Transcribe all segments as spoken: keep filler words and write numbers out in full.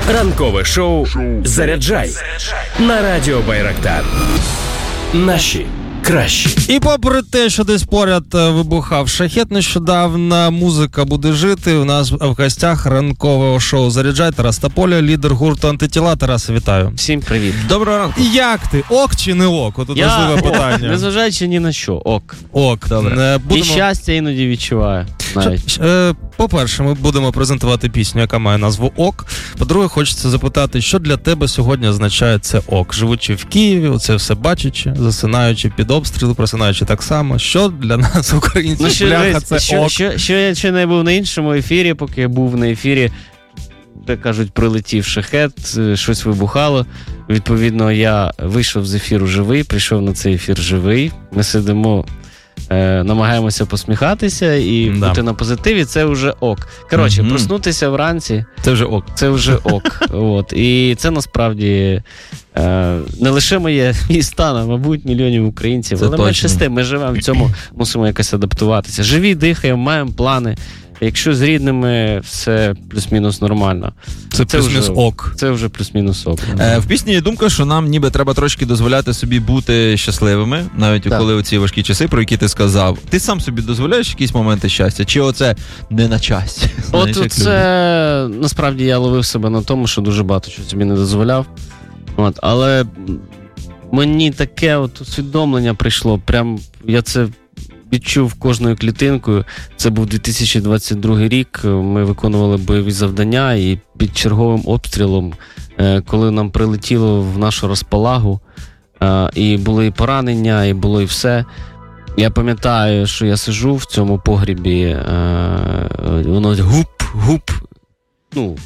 Ранкове шоу «Заряджай» на радіо Байрактар. Наші кращі. І попри те, що десь поряд вибухав шахет нещодавно, музика буде жити. У нас в гостях ранкового шоу «Заряджай» Тарас Тополя, лідер гурту «Антитіла». Тарас, вітаю. Всім привіт. Доброго ранку. Як ти? Ок чи не ок? От Я важливе ок, питання. незважаючи ні на що. Ок. Ок. Добре. Будемо... І щастя іноді відчуваю. Навіть. По-перше, ми будемо презентувати пісню, яка має назву «Ок». По-друге, хочеться запитати, що для тебе сьогодні означає це «Ок»? Живучи в Києві, оце все бачачи, засинаючи під обстріли, просинаючи так само. Що для нас, українців, ну, бляха, це що, «Ок»? Що, що, що я ще не був на іншому ефірі, поки я був на ефірі, як кажуть, прилетів шахет, щось вибухало. Відповідно, я вийшов з ефіру живий, прийшов на цей ефір живий. Ми сидимо... Е, намагаємося посміхатися і да. бути на позитиві, це вже ок. Коротше, mm-hmm. проснутися вранці, це вже ок. Це вже ок. От. І це насправді е, не лише моє мій стан, а, мабуть, мільйонів українців. Це але менше з тим, ми живемо в цьому, мусимо якось адаптуватися. Живі, дихаємо, маємо плани. Якщо з рідними все плюс-мінус нормально. Це, це плюс-мінус вже, ок. Це вже плюс-мінус ок. Е, в пісні є думка, що нам ніби треба трошки дозволяти собі бути щасливими, навіть так. коли оці важкі часи, про які ти сказав. Ти сам собі дозволяєш якісь моменти щастя? Чи оце не на часі? От це, насправді, я ловив себе на тому, що дуже багато чого собі не дозволяв. От, але мені таке от усвідомлення прийшло, прям я це відчув кожною клітинкою. Це був дві тисячі двадцять другий рік, ми виконували бойові завдання, і під черговим обстрілом, коли нам прилетіло в нашу розпалагу, і були і поранення, і було і все. Я пам'ятаю, що я сиджу в цьому погрібі, воно гуп-гуп, ну,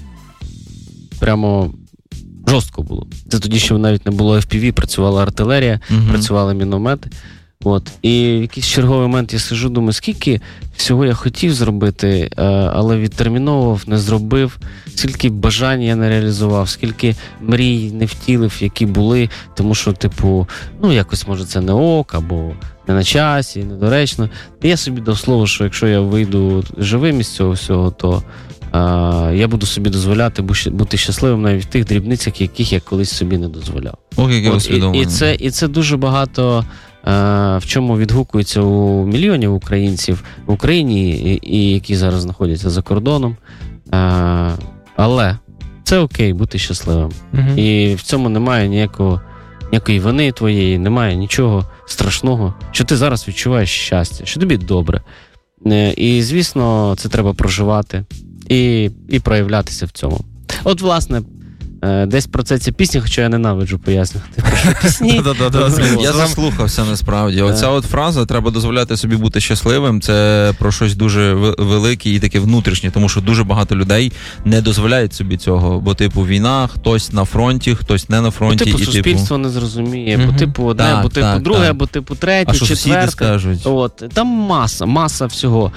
прямо жорстко було. Це тоді, що навіть не було еф пі ві, працювала артилерія, угу. працювали міномети. От. І в якийсь черговий момент я сиджу, думаю, скільки всього я хотів зробити, але відтерміновував, не зробив, скільки бажань я не реалізував, скільки мрій не втілив, які були, тому що, типу, ну, якось, може, це не ок, або не на часі, недоречно. І я собі дав слово, що якщо я вийду живим із цього всього, то а, я буду собі дозволяти бути щасливим навіть в тих дрібницях, яких я колись собі не дозволяв. Ок, яке усвідомлення. І, і, це, і це дуже багато... в чому відгукується у мільйонів українців в Україні, і, і які зараз знаходяться за кордоном. А, але це окей, бути щасливим. Угу. І в цьому немає ніякого, ніякої вини твоєї, немає нічого страшного, що ти зараз відчуваєш щастя, що тобі добре. І, звісно, це треба проживати і, і проявлятися в цьому. От, власне, десь про це ця пісня, хоча я ненавиджу пояснювати про що пісні. Я заслухався насправді. Оця от фраза «треба дозволяти собі бути щасливим» — це про щось дуже велике і таке внутрішнє, тому що дуже багато людей не дозволяють собі цього, бо типу війна, хтось на фронті, хтось не на фронті. Бо типу суспільство не зрозуміє, бо типу одне, бо типу друге, бо типу третє, четверте. От, там маса, маса всього.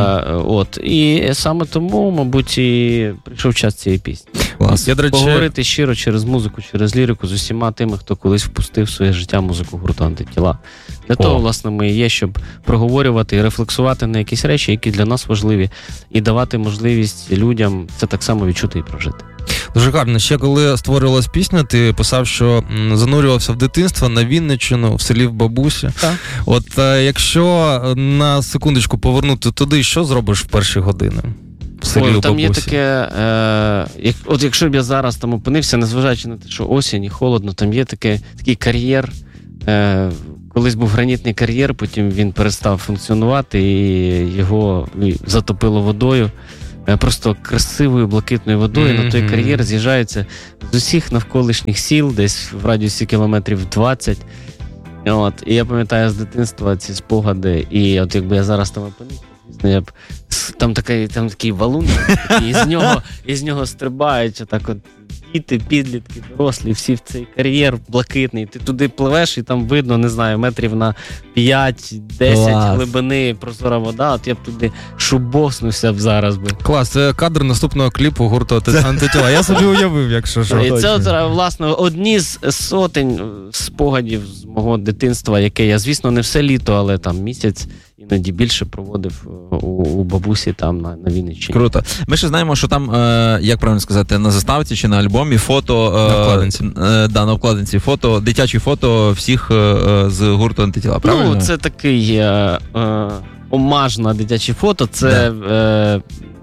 От, і саме тому, мабуть, і прийшов час цієї пісні. Я, до речі, говорити щиро через музику, через лірику з усіма тими, хто колись впустив в своє життя музику гурту «Антитіла». Для О. того, власне, ми і є, щоб проговорювати і рефлексувати на якісь речі, які для нас важливі, і давати можливість людям це так само відчути і прожити. Дуже гарно. Ще коли створювалась пісня, ти писав, що занурювався в дитинство на Вінниччину, в селі в бабусі. Так. От якщо на секундочку повернути туди, що зробиш в перші години? Ой, там є таке, е, як, от якщо б я зараз там опинився, незважаючи на те, що осінь і холодно, там є таке, такий кар'єр, е, колись був гранітний кар'єр, потім він перестав функціонувати і його затопило водою, е, просто красивою блакитною водою, mm-hmm. на той кар'єр з'їжджаються з усіх навколишніх сіл, десь в радіусі кілометрів двадцять. От, і я пам'ятаю з дитинства ці спогади, і от якби я зараз там опинився, я б, там, такий, там такий валун, і з нього, і з нього стрибають отак от діти, підлітки, дорослі, всі в цей кар'єр блакитний. Ти туди пливеш, і там видно, не знаю, метрів на п'ять-десять глибини прозора вода. От я б туди шубоснувся б зараз би. Клас, це кадр наступного кліпу гурту «Антитіла». Я собі уявив, якщо що. І це, от, власне, одні з сотень спогадів з мого дитинства, яке я, звісно, не все літо, але там місяць іноді більше проводив у, у бабусі там на, на Вінниччині. Круто. Ми ще знаємо, що там, е, як правильно сказати, на заставці чи на альбомі фото... Е, на вкладинці. Е, да, на вкладинці фото, дитячі фото всіх е, з гурту «Антитіла», правильно? Ну, це такий е, е, омаж на дитячі фото. Це... Да.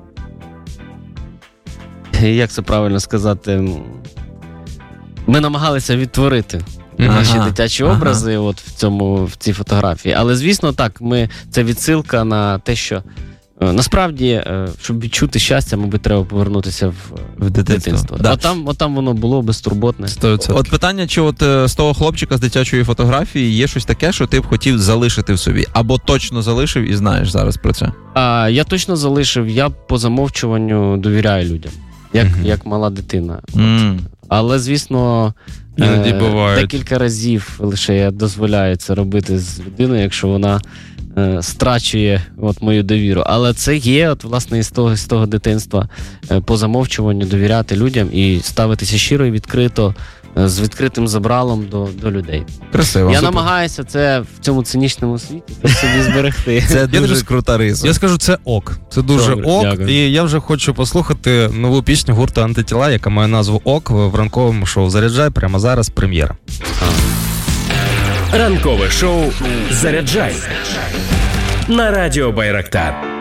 Е, як це правильно сказати? Ми намагалися відтворити Ага. наші дитячі образи ага. от в цьому, в цій фотографії. Але, звісно, так, ми, це відсилка на те, що е, насправді, е, щоб відчути щастя, мабуть, треба повернутися в, в дитинство. дитинство. Да. От там, от там воно було безтурботне. сто відсотків. От питання, чи от е, з того хлопчика з дитячої фотографії є щось таке, що ти б хотів залишити в собі? Або точно залишив і знаєш зараз про це? А, я точно залишив, я по замовчуванню довіряю людям, як, Мгм. як мала дитина. Mm. Але, звісно, Іноді е, бувають. декілька разів лише я дозволяю це робити з людиною, якщо вона е, страчує от, мою довіру. Але це є, от, власне, із того, з того дитинства е, по замовчуванню довіряти людям і ставитися щиро і відкрито, е, з відкритим забралом до, до людей. Красиво. Я Супер. намагаюся це в цьому цинічному світі собі зберегти. Це дуже дуже- крута риса. Я скажу, це ок. Це дуже Добре, ок. дякую. І я вже хочу послухати нову пісню гурту «Антитіла», яка має назву «Ок» в ранковому шоу «Заряджай». Прямо зараз прем'єра. Ранкове шоу «Заряджай» на радіо Байрактар.